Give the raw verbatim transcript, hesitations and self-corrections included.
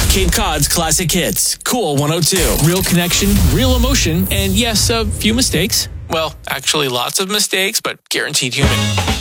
Cape Cod's classic hits. Cool one oh two. Real connection, real emotion, and yes, a few mistakes. Well, actually lots of mistakes, but guaranteed human.